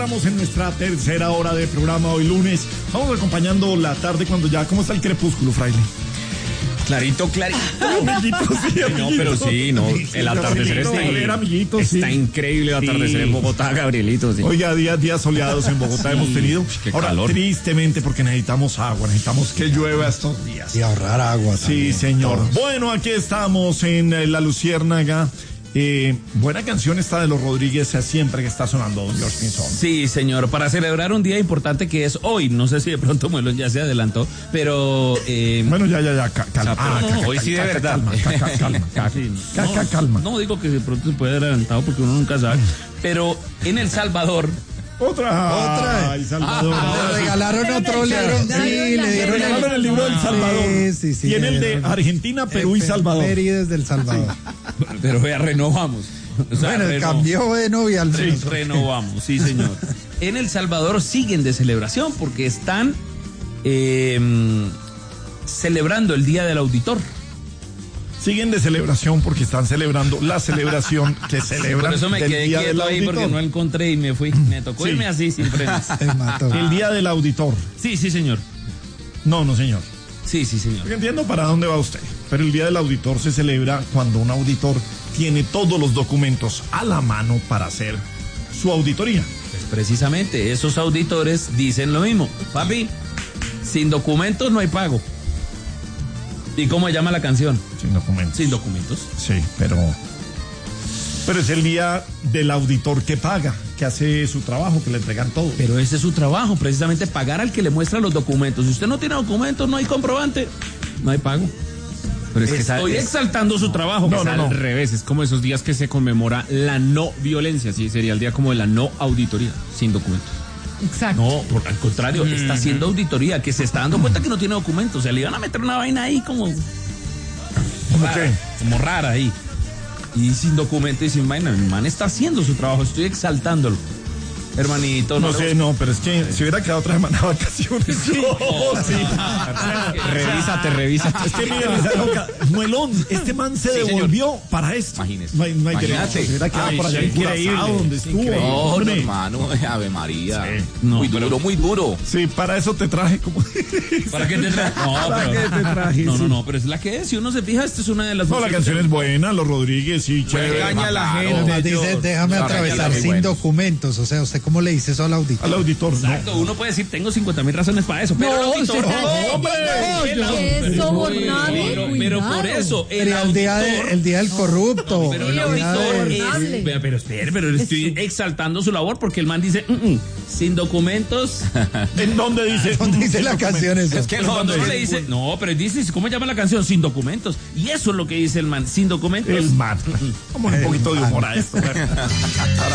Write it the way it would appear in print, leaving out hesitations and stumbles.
Estamos en nuestra tercera hora de programa hoy lunes. Vamos acompañando la tarde cuando ya... ¿Cómo está el crepúsculo, fraile? Clarito, clarito. Amiguitos, sí, amiguitos. No, pero sí, no. El atardecer está increíble. El atardecer en Bogotá, Gabrielito. Sí. Oiga, días soleados en Bogotá hemos tenido. Qué ahora, calor. Tristemente, porque necesitamos agua, necesitamos que llueva estos días. Y ahorrar agua también. Sí, señor. Todos. Bueno, aquí estamos en La Luciérnaga. Buena canción esta de Los Rodríguez, siempre que está sonando, don George Pinzón. Sí, señor, para celebrar un día importante que es hoy. No sé si de pronto Muelón ya se adelantó, pero... Bueno, ya, calma. Hoy sí de verdad. Calma. No digo que de pronto se puede haber adelantado porque uno nunca sabe, pero en El Salvador... Otra. Ay, Salvador. Le regalaron otro libro. Sí, le dieron el libro del Salvador. Sí. Tiene el de Argentina, Perú y Salvador. Efemérides del Salvador. Pero vea, renovamos. O sea, Bueno, cambió de novia al Sí, menos. renovamos, sí, señor. En El Salvador siguen de celebración porque están celebrando el Día del Auditor. Siguen de celebración porque están celebrando la celebración que celebran. Por eso me del quedé Día quieto del ahí porque Auditor. no encontré y me fui. Me tocó irme así sin frenos. Se mató. El Día del Auditor. Sí, señor. No, señor. Sí, señor. Porque entiendo para dónde va usted. Pero el Día del Auditor se celebra cuando un auditor tiene todos los documentos a la mano para hacer su auditoría. Pues precisamente, esos auditores dicen lo mismo. Papi, sin documentos no hay pago. ¿Y cómo se llama la canción? Sin documentos. Sin documentos. Sí, pero es el día del auditor que paga, que hace su trabajo, que le entregan todo. Pero ese es su trabajo, precisamente pagar al que le muestra los documentos. Si usted no tiene documentos, no hay comprobante, no hay pago. Pero es que Estoy exaltando su trabajo. no. Al revés, es como esos días que se conmemora la no violencia, sí, sería el día como de la no auditoría, sin documentos. Exacto. No, al contrario, está haciendo auditoría, que se está dando cuenta que no tiene documentos. O sea, le iban a meter una vaina ahí como qué? Como rara ahí. Y sin documento y sin vaina. El man está haciendo su trabajo, estoy exaltándolo. Hermanito, No sé, pero es que si hubiera quedado otra semana de vacaciones. Sí. Revísate. Es que mire, Muelón, este man se devolvió para esto. Imagínese. No hay Imagínate. derecho. Se hubiera quedado por allá en increíble. Curazao, donde estuvo. No, Hombre. hermano, Ave María. Sí. No, Muy duro. Sí, para eso te traje como... ¿Para qué te traje? ¿Para qué te traje? Sí. No, pero es la que es. Si uno se fija, esta es una de las... No, la canción es buena, Los Rodríguez, sí, chévere. Regaña a la gente. Además dice, déjame No, atravesar muy sin buenos. documentos. O sea, ¿usted cómo le dice eso al auditor? Al auditor, Exacto, uno puede decir, tengo 50,000 razones para eso, pero el auditor... Pero por eso, el Sería el día del corrupto. Pero el Sí, auditor insobornable. es... Pero espere, pero estoy exaltando su labor porque el man dice, sin documentos... ¿En dónde dice? ¿Dónde dice la canción eso? Es que Pero cuando uno le dice, no, pero dice, ¿cómo llama la canción? Sin documentos. Y eso es lo que dice el man, sin documentos. El man. Vamos un poquito de humor a esto.